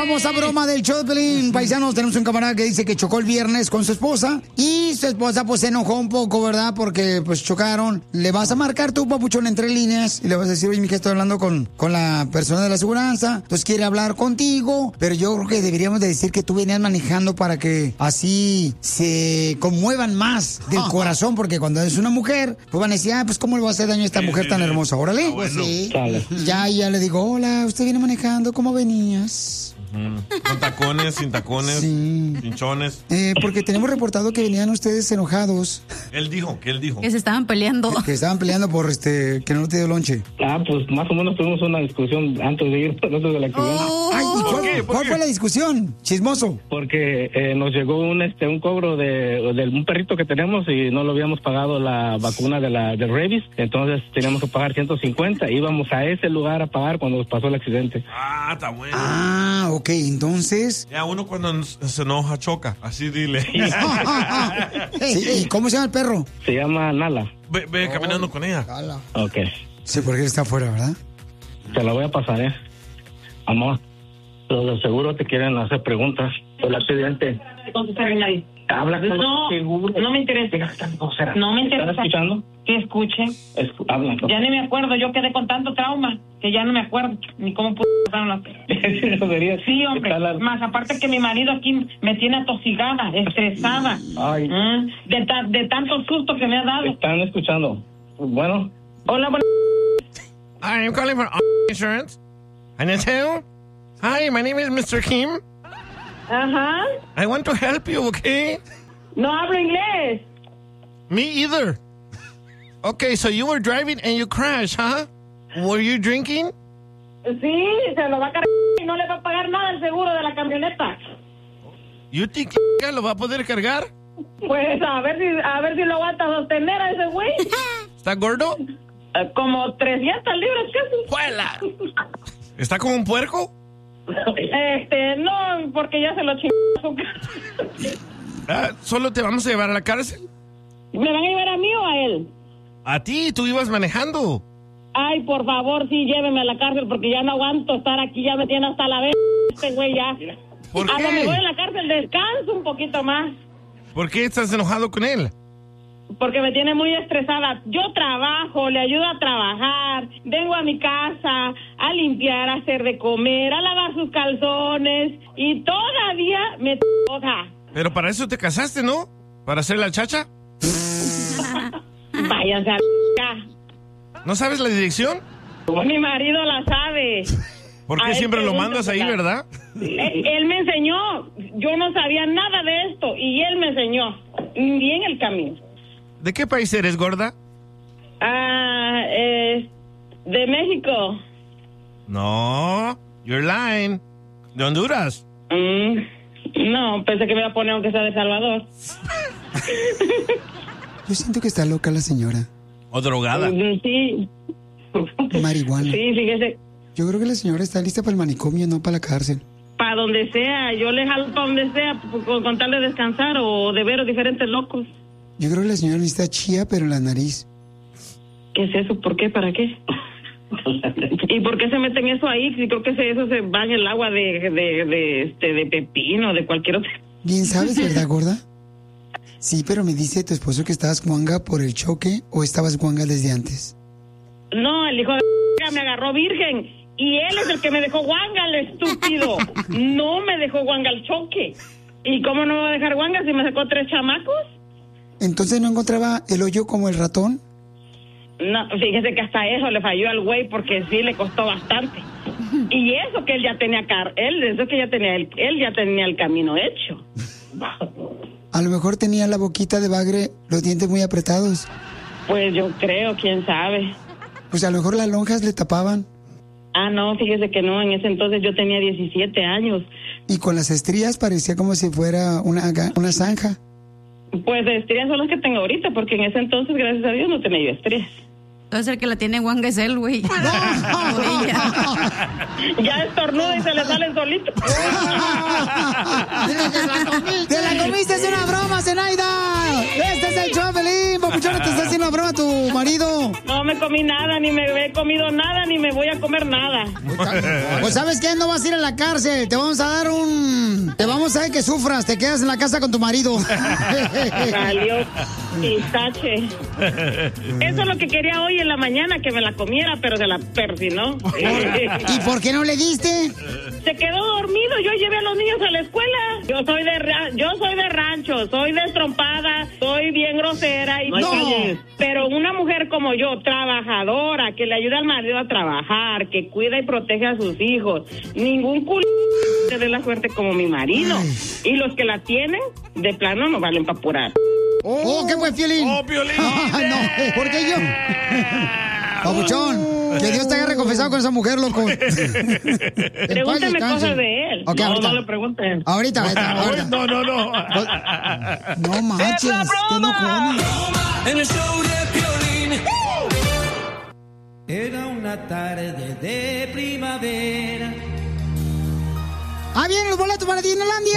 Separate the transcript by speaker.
Speaker 1: famosa broma del show de Pelín. Paisanos, tenemos un camarada que dice que chocó el viernes con su esposa y su esposa pues se enojó un poco, ¿verdad? Porque pues chocaron. Le vas a marcar tu papuchón entre líneas y le vas a decir, oye, mija, estoy hablando con la persona de la aseguranza, entonces quiere hablar contigo, pero yo creo que deberíamos de decir que tú venías manejando para que así se conmuevan más del corazón, porque cuando es una mujer, pues van a decir, pues ¿cómo le va a hacer daño a esta mujer tan hermosa? Órale.
Speaker 2: Bueno.
Speaker 1: Sí. Ya le digo, hola, usted viene manejando, ¿cómo venías?
Speaker 2: Con tacones, sin tacones, pinchones.
Speaker 1: Porque tenemos reportado que venían ustedes enojados.
Speaker 2: Él dijo.
Speaker 3: Que se estaban peleando.
Speaker 1: Que estaban peleando por que no te dio lonche.
Speaker 4: Pues más o menos tuvimos una discusión antes de ir, antes del accidente.
Speaker 1: Ay, ¿cuál fue la discusión? Chismoso.
Speaker 4: Porque nos llegó un cobro de un perrito que tenemos y no lo habíamos pagado la vacuna de rabies, entonces teníamos que pagar 150. Íbamos a ese lugar a pagar cuando pasó el accidente.
Speaker 2: Está bueno.
Speaker 1: Ok, entonces.
Speaker 2: Ya uno cuando se enoja choca, así dile.
Speaker 1: Sí, ¿y cómo se llama el perro?
Speaker 4: Se llama Nala.
Speaker 2: Ve caminando con ella.
Speaker 1: Nala.
Speaker 4: Ok.
Speaker 1: Sí, porque él está afuera, ¿verdad?
Speaker 4: Te la voy a pasar, Amor, los del seguro te quieren hacer preguntas por el accidente. Habla con los seguros.
Speaker 5: No me interesa. No me interesa.
Speaker 4: ¿Estás escuchando?
Speaker 5: Que escuche.
Speaker 4: Habla.
Speaker 5: Ya ni me acuerdo, yo quedé con tanto trauma que ya no me acuerdo ni cómo pasaron las cosas. Sí, hombre. Más aparte que mi marido aquí me tiene atosigada, estresada.
Speaker 4: Ay.
Speaker 5: De tanto susto que me ha dado.
Speaker 4: Están escuchando. Bueno.
Speaker 5: Hola,
Speaker 2: I'm calling for insurance. Hi, my name is Mr. Kim.
Speaker 5: Ajá.
Speaker 2: I want to help you, okay?
Speaker 5: No hablo inglés.
Speaker 2: Me either. Okay, so you were driving and you crashed, huh? Were you drinking?
Speaker 5: Sí, se lo va a cargar y no le va a pagar nada el seguro de la camioneta.
Speaker 2: You think lo va a poder cargar?
Speaker 5: Pues a ver si lo aguanta sostener a ese güey.
Speaker 2: ¿Está gordo?
Speaker 5: Como 300 libras casi.
Speaker 2: ¡Juela! ¿Está como un puerco?
Speaker 5: No, porque ya se lo chingó.
Speaker 2: ¿Solo te vamos a llevar a la cárcel?
Speaker 5: ¿Me van a llevar a mí o a él?
Speaker 2: A ti, tú ibas manejando.
Speaker 5: Ay, por favor, sí, lléveme a la cárcel porque ya no aguanto estar aquí, ya me tiene hasta la vez este güey ya.
Speaker 2: ¿Por qué?
Speaker 5: A lo mejor en la cárcel descanso un poquito más.
Speaker 2: ¿Por qué estás enojado con él?
Speaker 5: Porque me tiene muy estresada. Yo trabajo, le ayudo a trabajar, vengo a mi casa a limpiar, a hacer de comer, a lavar sus calzones y todavía me toca.
Speaker 2: Pero para eso te casaste, ¿no? ¿Para hacer la chacha?
Speaker 5: Váyanse a
Speaker 2: ¿No sabes la dirección?
Speaker 5: Mi marido la sabe.
Speaker 2: ¿Por qué siempre lo mandas ahí, verdad?
Speaker 5: Él me enseñó. Yo no sabía nada de esto y él me enseñó. Bien el camino.
Speaker 2: ¿De qué país eres, gorda?
Speaker 5: De México.
Speaker 2: No, you're lying. ¿De Honduras?
Speaker 5: No, pensé que me iba a poner aunque sea de Salvador.
Speaker 1: Yo siento que está loca la señora.
Speaker 2: ¿O drogada?
Speaker 5: Sí.
Speaker 1: Marihuana.
Speaker 5: Sí, fíjese.
Speaker 1: Yo creo que la señora está lista para el manicomio, no para la cárcel.
Speaker 5: Para donde sea, yo le jalo para donde sea, con tal de descansar o de ver a diferentes locos.
Speaker 1: Yo creo que la señora necesita chía, pero en la nariz.
Speaker 5: ¿Qué es eso? ¿Por qué? ¿Para qué? ¿Y por qué se meten eso ahí? Si creo que eso se va en el agua de pepino, de cualquier otro.
Speaker 1: Bien sabes, ¿verdad, gorda? Sí, pero me dice tu esposo que estabas guanga por el choque o estabas guanga desde antes.
Speaker 5: No, el hijo de me agarró virgen y él es el que me dejó guanga, el estúpido. No me dejó guanga el choque. ¿Y cómo no me va a dejar guanga si me sacó 3 chamacos?
Speaker 1: ¿Entonces no encontraba el hoyo como el ratón?
Speaker 5: No, fíjese que hasta eso le falló al güey porque sí le costó bastante. Y eso que él ya tenía él ya tenía el camino hecho.
Speaker 1: A lo mejor tenía la boquita de bagre, los dientes muy apretados.
Speaker 5: Pues yo creo, quién sabe.
Speaker 1: Pues a lo mejor las lonjas le tapaban.
Speaker 5: Ah, no, fíjese que no, en ese entonces yo tenía 17 años.
Speaker 1: Y con las estrías parecía como si fuera una zanja.
Speaker 5: Pues estrías son las que tengo ahorita, porque en ese entonces, gracias a Dios, no tenía yo estrías.
Speaker 3: Entonces el que la tiene guanga es él, güey.
Speaker 5: Ya estornuda y se le sale solito.
Speaker 1: ¡Te la comiste! ¡Es una broma, Zenaida! ¡Este es el show, Pelín! Papuchón, te está haciendo una broma tu marido.
Speaker 5: No me comí nada, ni me he comido nada, ni me voy a comer nada.
Speaker 1: Pues ¿sabes qué? No vas a ir a la cárcel. Te vamos a dar te vamos a hacer que sufras. Te quedas en la casa con tu marido.
Speaker 5: Salió pistache. Eso es lo que quería hoy en la mañana, que me la comiera, pero se la persinó.
Speaker 1: ¿Y por qué no le diste?
Speaker 5: Se quedó dormido. Yo llevé a los niños a la escuela. Yo soy de rancho, soy destrompada, soy bien grosera y
Speaker 1: No.
Speaker 5: pero una mujer como yo, trabajadora, que le ayuda al marido a trabajar, que cuida y protege a sus hijos, ningún culo te dé la suerte como mi marido. Y los que la tienen, de plano no valen para apurar.
Speaker 1: Oh, ¿qué fue, Piolín?
Speaker 2: ¡Oh, Piolín!
Speaker 1: No, ¿por qué yo? Papuchón, que Dios te haya reconfesado con esa mujer, loco.
Speaker 5: Pregúntame cosas de él.
Speaker 1: Okay,
Speaker 5: no le pregunten.
Speaker 1: Ahorita.
Speaker 2: No.
Speaker 1: No manches, qué loco.
Speaker 6: En el show de Piolín. Era una tarde de primavera.
Speaker 1: Vienen los boletos para Disneylandia.